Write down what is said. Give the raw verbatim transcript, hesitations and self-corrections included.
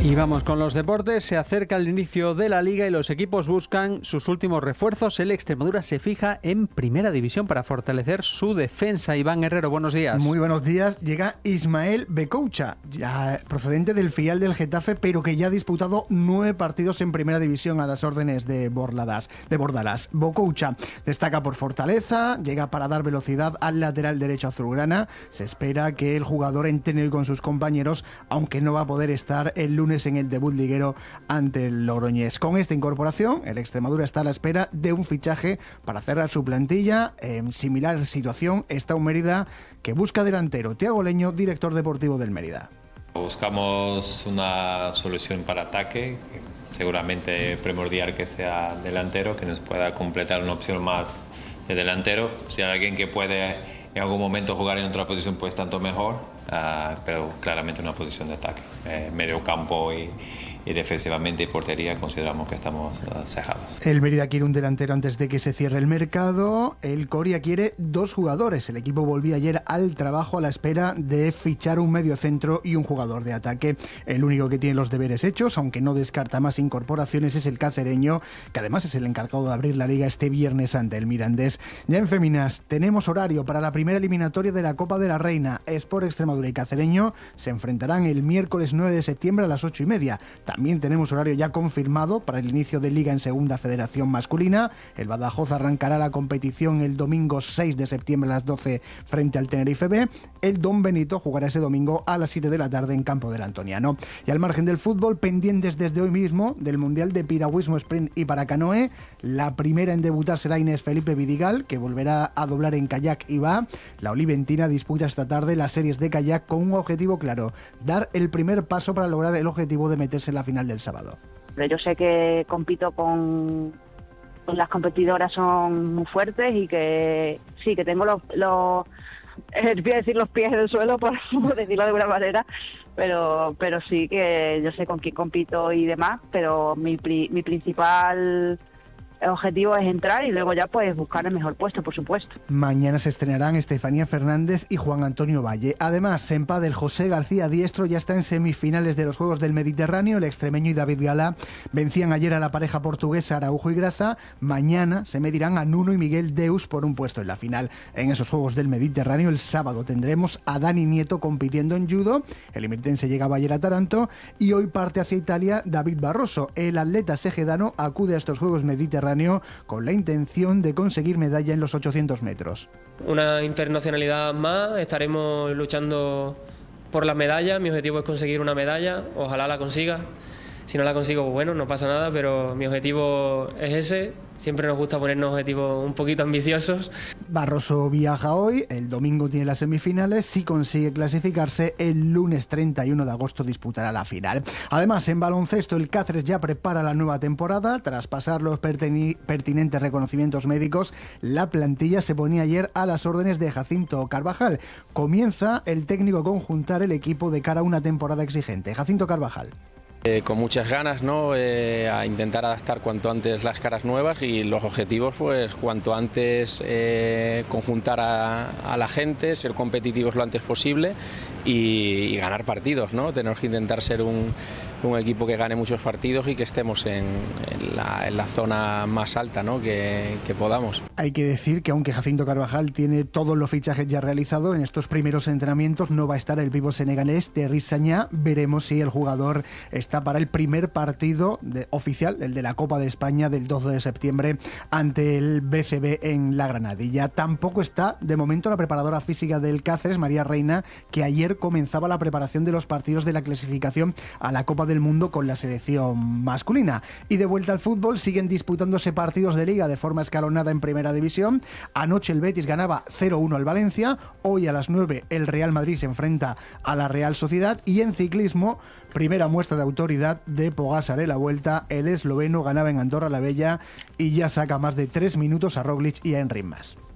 Y vamos con los deportes. Se acerca el inicio de la Liga y los equipos buscan sus últimos refuerzos. El Extremadura se fija en Primera División para fortalecer su defensa. Iván Herrero, buenos días. Muy buenos días. Llega Ismael Becoucha, ya procedente del filial del Getafe, pero que ya ha disputado nueve partidos en Primera División a las órdenes de Bordalas. De Bordalas. Becoucha destaca por fortaleza, llega para dar velocidad al lateral derecho azulgrana. Se espera que el jugador entrene con sus compañeros, aunque no va a poder estar el lunes en el debut liguero ante el Logroñés. Con esta incorporación, el Extremadura está a la espera de un fichaje para cerrar su plantilla. En similar situación está un Mérida que busca delantero. Tiago Leño, director deportivo del Mérida. Buscamos una solución para ataque, seguramente primordial que sea delantero, que nos pueda completar una opción más de delantero. Si hay alguien que puede en algún momento jugar en otra posición, pues tanto mejor, uh, pero claramente una posición de ataque. Eh, medio campo y, y defensivamente y portería consideramos que estamos uh, cejados. El Mérida quiere un delantero antes de que se cierre el mercado. El Coria quiere dos jugadores. El equipo volvió ayer al trabajo a la espera de fichar un mediocentro y un jugador de ataque. El único que tiene los deberes hechos, aunque no descarta más incorporaciones, es el cacereño, que además es el encargado de abrir la liga este viernes ante el Mirandés. Ya en féminas tenemos horario para la primera eliminatoria de la Copa de la Reina. Sport Extremadura y Cacereño se enfrentarán el miércoles nueve de septiembre a las ocho y media. También tenemos horario ya confirmado para el inicio de Liga en Segunda Federación Masculina. El Badajoz arrancará la competición el domingo seis de septiembre a las doce frente al Tenerife B. El Don Benito jugará ese domingo a las siete de la tarde en campo del Antoniano. Y al margen del fútbol, pendientes desde hoy mismo del Mundial de Piragüismo Sprint y para canoe. La primera en debutar será Inés Felipe Vidigal, que volverá a doblar en kayak y va. La oliventina disputa esta tarde las series de kayak con un objetivo claro: dar el primer paso para lograr el objetivo de meterse en la final del sábado. Yo sé que compito con, con las competidoras son muy fuertes y que sí, que tengo los, los eh, voy a decir los pies en el suelo, por, por decirlo de alguna manera, pero pero sí que yo sé con quién compito y demás, pero mi, mi principal objetivo es entrar y luego ya pues buscar el mejor puesto, por supuesto. Mañana se estrenarán Estefanía Fernández y Juan Antonio Valle. Además, en pádel, José García Diestro ya está en semifinales de los Juegos del Mediterráneo. El extremeño y David Gala vencían ayer a la pareja portuguesa Araujo y Grasa. Mañana se medirán a Nuno y Miguel Deus por un puesto en la final. En esos Juegos del Mediterráneo, el sábado tendremos a Dani Nieto compitiendo en judo. El emirtense llegaba ayer a Taranto y hoy parte hacia Italia David Barroso. El atleta segedano acude a estos Juegos Mediterráneos con la intención de conseguir medalla en los ochocientos metros. Una internacionalidad más, estaremos luchando por las medallas. Mi objetivo es conseguir una medalla, ojalá la consiga. Si no la consigo, bueno, no pasa nada, pero mi objetivo es ese. Siempre nos gusta ponernos objetivos un poquito ambiciosos. Barroso viaja hoy, el domingo tiene las semifinales. Si consigue clasificarse, el lunes treinta y uno de agosto disputará la final. Además, en baloncesto, el Cáceres ya prepara la nueva temporada. Tras pasar los pertinentes reconocimientos médicos, la plantilla se ponía ayer a las órdenes de Jacinto Carvajal. Comienza el técnico a conjuntar el equipo de cara a una temporada exigente. Jacinto Carvajal. Eh, con muchas ganas, ¿no? Eh, a intentar adaptar cuanto antes las caras nuevas y los objetivos, pues cuanto antes eh, conjuntar a, a la gente, ser competitivos lo antes posible y, y ganar partidos, ¿no? Tenemos que intentar ser un, un equipo que gane muchos partidos y que estemos en, en, la, en la zona más alta, ¿no? que, que podamos. Hay que decir que aunque Jacinto Carvajal tiene todos los fichajes ya realizados, en estos primeros entrenamientos no va a estar el pívot senegalés Terry Sagna. Veremos si el jugador está para el primer partido de, oficial, el de la Copa de España del doce de septiembre ante el B C B en la Granadilla. Tampoco está de momento la preparadora física del Cáceres, María Reina, que ayer comenzaba la preparación de los partidos de la clasificación a la Copa del Mundo con la selección masculina. Y de vuelta al fútbol, siguen disputándose partidos de Liga de forma escalonada en Primera División. Anoche el Betis ganaba cero uno al Valencia, hoy a las nueve el Real Madrid se enfrenta a la Real Sociedad. Y en ciclismo, primera muestra de autoridad de Pogačar en la Vuelta. El esloveno ganaba en Andorra la Bella y ya saca más de tres minutos a Roglic y a Enric Mas.